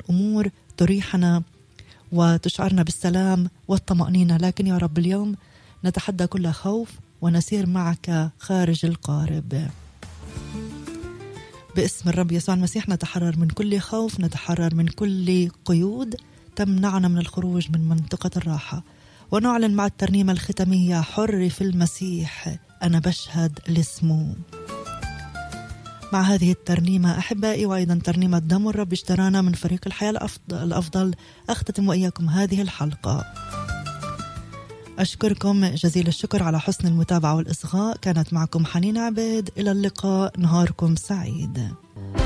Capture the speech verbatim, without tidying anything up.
أمور تريحنا وتشعرنا بالسلام والطمأنينة. لكن يا رب اليوم نتحدى كل خوف ونسير معك خارج القارب. باسم الرب يسوع المسيح نتحرر من كل خوف، نتحرر من كل قيود تمنعنا من الخروج من منطقة الراحة، ونعلن مع الترنيمة الختامية حر في المسيح أنا بشهد لاسمه. مع هذه الترنيمة أحبائي وأيضا ترنيمة دم الرب اشترانا من فريق الحياة الأفضل, الأفضل أختتم وإياكم هذه الحلقة. أشكركم جزيل الشكر على حسن المتابعة والإصغاء. كانت معكم حنين عبيد، إلى اللقاء، نهاركم سعيد.